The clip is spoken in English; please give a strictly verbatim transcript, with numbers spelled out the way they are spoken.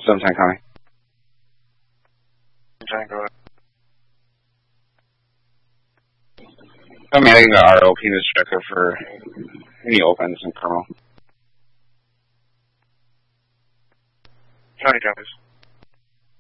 Sometime coming. Sometime go ahead. I'm adding the R O penis checker for any opens in Colonel. Tony copies.